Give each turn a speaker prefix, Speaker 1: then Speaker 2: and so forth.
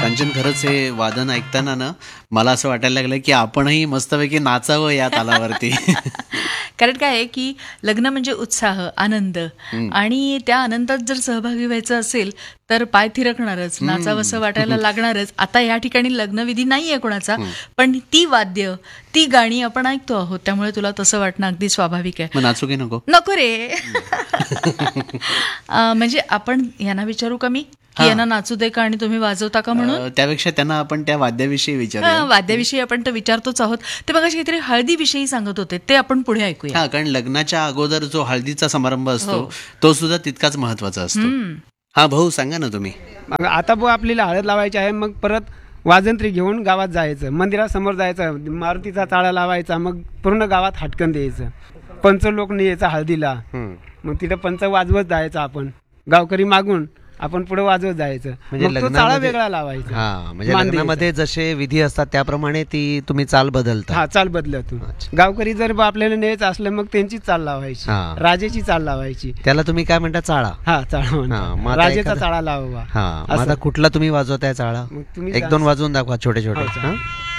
Speaker 1: कांचन, खरंच हे वादन ऐकताना ना मला असं वाटायला लागलं की आपणही मस्तपैकी नाचावं या तालावरती.
Speaker 2: कारण काय आहे की लग्न म्हणजे उत्साह, आनंद, आणि त्या आनंदात जर सहभागी व्हायचं असेल तर पाय थिरकणारच, नाचावंसं वाटायला लागणारच. आता या ठिकाणी लग्नविधी नाहीये कोणाचा, पण ती वाद्य, ती गाणी आपण ऐकतो आहोत, त्यामुळे तुला तसं वाटणं अगदी स्वाभाविक आहे.
Speaker 1: मग नाचू की नको?
Speaker 2: नको रे. म्हणजे आपण यांना विचारू का मी की यांना नाचू दे का आणि तुम्ही वाजवता का म्हणून?
Speaker 1: त्यापेक्षा त्यांना आपण त्या वाद्याविषयी विचारूया.
Speaker 2: वाद्याविषयी आपण तर विचारतोच आहोत. ते बघा काहीतरी हळदीविषयी सांगत होते, ते आपण पुढे ऐकूया.
Speaker 1: हा, कारण लग्नाच्या अगोदर जो हळदीचा समारंभ असतो तो सुद्धा तितकाच महत्वाचा असतो. हा भाऊ, सांगा ना तुम्ही.
Speaker 3: मग आता आपल्याला हळद लावायची आहे, मग परत वाजंत्री घेऊन गावात जायचं, मंदिरासमोर जायचं, मारुतीचा टाळा लावायचा, मग पूर्ण गावात हटकन द्यायचं, पंच लोक न्यायचं हळदीला, मग तिथं पंच वाजवत जायचं, आपण गावकरी मागून आपण पुढे वाजवत जायचं,
Speaker 4: म्हणजे
Speaker 3: तो टाळा वेगळा लावायचा.
Speaker 4: हा, म्हणजे लग्नामध्ये जसे विधी असतात त्याप्रमाणे ती तुम्ही चाल बदलता.
Speaker 3: हा, चाल बदलतो. गावकरी जर आपल्याला न्यायचं असलं मग त्यांची चाल लावायची, राजाची चाल लावायची.
Speaker 4: त्याला तुम्ही काय म्हणता? चाळा.
Speaker 3: हा, चाळा, राजाचा चाळा लावा.
Speaker 4: हा, आता कुठला तुम्ही वाजवताय चाळा? एक दोन वाजवून दाखवा, छोटे छोटे.